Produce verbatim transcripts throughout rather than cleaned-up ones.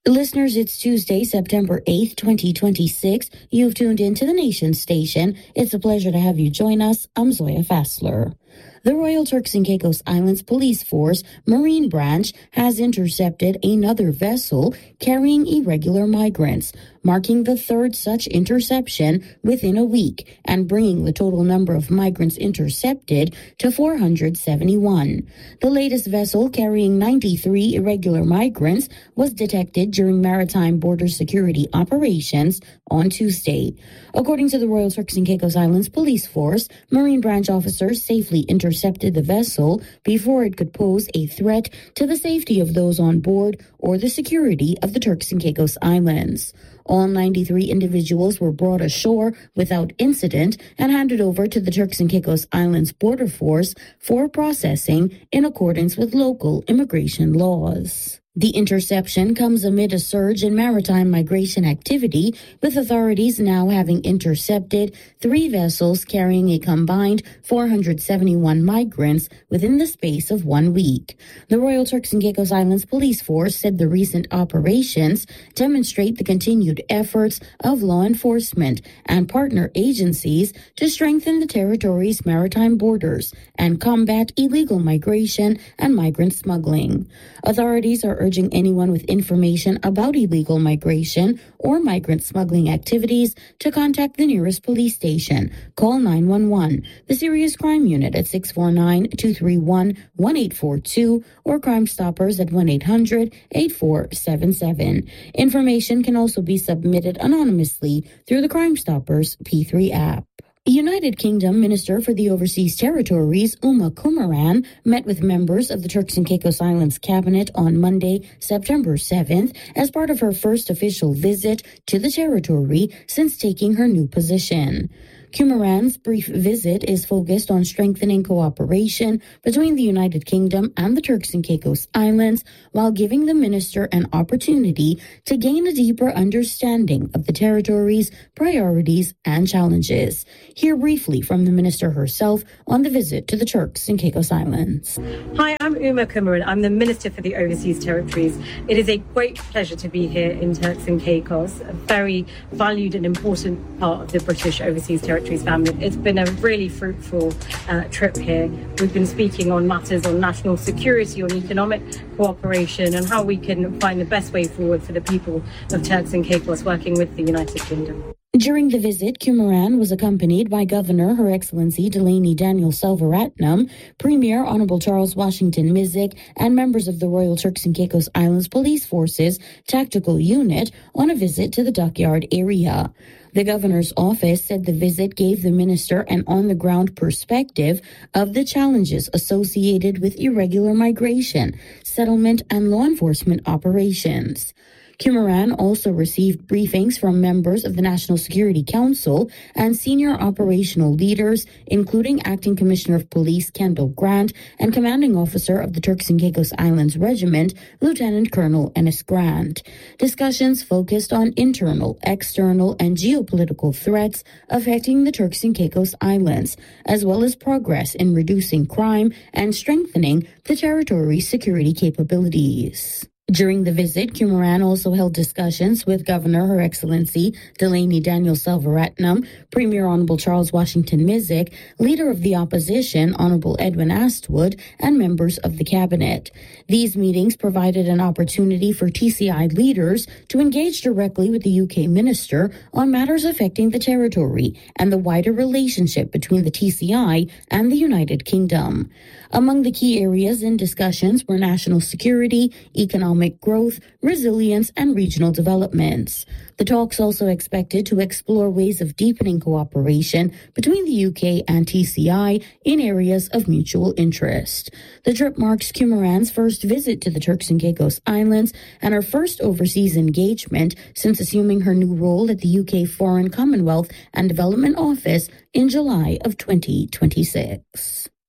Listeners, it's Tuesday, September eighth, twenty twenty-six. You've tuned in to the Nation Station. It's a pleasure to have you join us. I'm Zoya Fassler. The Royal Turks and Caicos Islands Police Force Marine Branch has intercepted another vessel carrying irregular migrants, marking the third such interception within a week and bringing the total number of migrants intercepted to four hundred seventy-one. The latest vessel carrying ninety-three irregular migrants was detected during maritime border security operations on Tuesday. According to the Royal Turks and Caicos Islands Police Force, Marine Branch officers safely intercepted the vessel before it could pose a threat to the safety of those on board or the security of the Turks and Caicos Islands. All ninety-three individuals were brought ashore without incident and handed over to the Turks and Caicos Islands Border Force for processing in accordance with local immigration laws. The interception comes amid a surge in maritime migration activity, with authorities now having intercepted three vessels carrying a combined four hundred seventy-one migrants within the space of one week. The Royal Turks and Caicos Islands Police Force said the recent operations demonstrate the continued efforts of law enforcement and partner agencies to strengthen the territory's maritime borders and combat illegal migration and migrant smuggling. Authorities are urging anyone with information about illegal migration or migrant smuggling activities to contact the nearest police station. Call nine one one, the Serious Crime Unit at six four nine, two three one, one eight four two, or Crime Stoppers at one eight hundred, eight four seven seven. Information can also be submitted anonymously through the Crime Stoppers P three app. United Kingdom Minister for the Overseas Territories, Uma Kumaran, met with members of the Turks and Caicos Islands Cabinet on Monday, September seventh, as part of her first official visit to the territory since taking her new position. Kumaran's brief visit is focused on strengthening cooperation between the United Kingdom and the Turks and Caicos Islands, while giving the minister an opportunity to gain a deeper understanding of the territory's priorities and challenges. Hear briefly from the minister herself on the visit to the Turks and Caicos Islands. Hi, I'm Uma Kumaran. I'm the Minister for the Overseas Territories. It is a great pleasure to be here in Turks and Caicos, a very valued and important part of the British Overseas Territories family. It's been a really fruitful uh, trip here. We've been speaking on matters on national security, on economic cooperation, and how we can find the best way forward for the people of Turks and Caicos working with the United Kingdom. During the visit, Kumaran was accompanied by Governor Her Excellency Delaney Daniel Selvaratnam, Premier Honorable Charles Washington Mizik, and members of the Royal Turks and Caicos Islands Police Force's Tactical Unit on a visit to the dockyard area. The governor's office said the visit gave the minister an on-the-ground perspective of the challenges associated with irregular migration, settlement, and law enforcement operations. Kumaran also received briefings from members of the National Security Council and senior operational leaders, including Acting Commissioner of Police Kendall Grant and Commanding Officer of the Turks and Caicos Islands Regiment, Lieutenant Colonel Ennis Grant. Discussions focused on internal, external, and geopolitical threats affecting the Turks and Caicos Islands, as well as progress in reducing crime and strengthening the territory's security capabilities. During the visit, Kumaran also held discussions with Governor Her Excellency Delaney Daniel Selvaratnam, Premier Honorable Charles Washington Mizik, Leader of the Opposition Honorable Edwin Astwood, and members of the Cabinet. These meetings provided an opportunity for T C I leaders to engage directly with the U K Minister on matters affecting the territory and the wider relationship between the T C I and the United Kingdom. Among the key areas in discussions were national security, economic growth, resilience, and regional developments. The talks also expected to explore ways of deepening cooperation between the U K and T C I in areas of mutual interest. The trip marks Kumaran's first visit to the Turks and Caicos Islands and her first overseas engagement since assuming her new role at the U K Foreign, Commonwealth and Development Office in July of twenty twenty-six.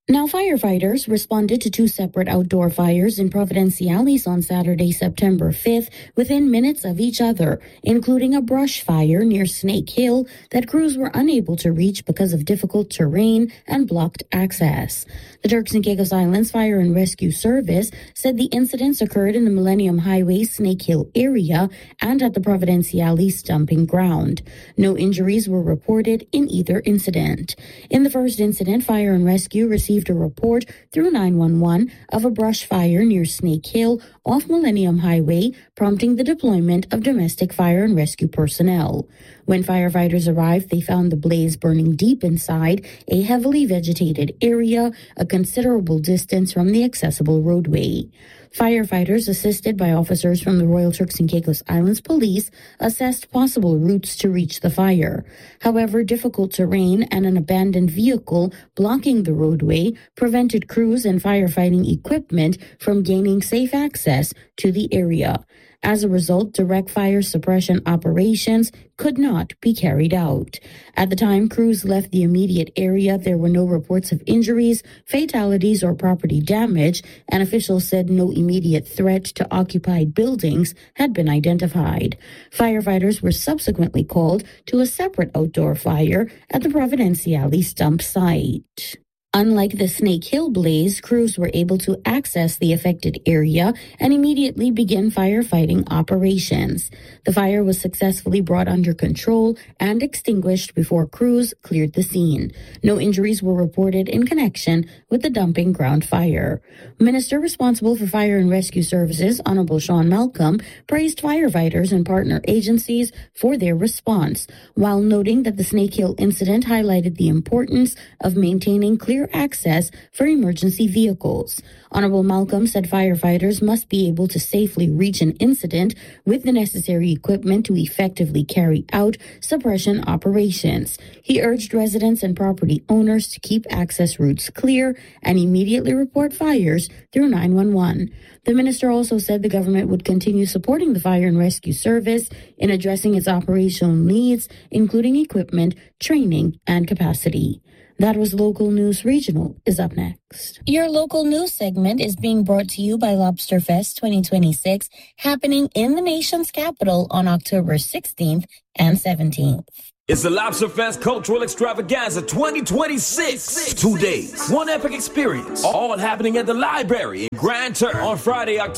Now, firefighters responded to two separate outdoor fires in Providenciales on Saturday, September fifth, within minutes of each other, including a brush fire near Snake Hill that crews were unable to reach because of difficult terrain and blocked access. The Turks and Caicos Islands Fire and Rescue Service said the incidents occurred in the Millennium Highway Snake Hill area and at the Providenciales dumping ground. No injuries were reported in either incident. In the first incident, Fire and Rescue received a report through nine one one of a brush fire near Snake Hill off Millennium Highway, prompting the deployment of domestic fire and rescue personnel. When firefighters arrived, they found the blaze burning deep inside a heavily vegetated area, a considerable distance from the accessible roadway. Firefighters, assisted by officers from the Royal Turks and Caicos Islands Police, assessed possible routes to reach the fire. However, difficult terrain and an abandoned vehicle blocking the roadway prevented crews and firefighting equipment from gaining safe access to the area. As a result, direct fire suppression operations could not be carried out. At the time crews left the immediate area, there were no reports of injuries, fatalities, or property damage, and officials said no immediate threat to occupied buildings had been identified. Firefighters were subsequently called to a separate outdoor fire at the Providenciales dump site. Unlike the Snake Hill blaze, crews were able to access the affected area and immediately begin firefighting operations. The fire was successfully brought under control and extinguished before crews cleared the scene. No injuries were reported in connection with the dumping ground fire. Minister responsible for Fire and Rescue Services, Honorable Sean Malcolm, praised firefighters and partner agencies for their response, while noting that the Snake Hill incident highlighted the importance of maintaining clear access for emergency vehicles. Honorable Malcolm said firefighters must be able to safely reach an incident with the necessary equipment to effectively carry out suppression operations. He urged residents and property owners to keep access routes clear and immediately report fires through nine one one. The minister also said the government would continue supporting the Fire and Rescue Service in addressing its operational needs, including equipment, training, and capacity. That was Local News. Regional is up next. Your local news segment is being brought to you by Lobster Fest twenty twenty-six, happening in the nation's capital on October sixteenth and seventeenth. It's the Lobster Fest Cultural Extravaganza twenty twenty-six. Two days, one epic experience, all happening at the library in Grand Turk on Friday, October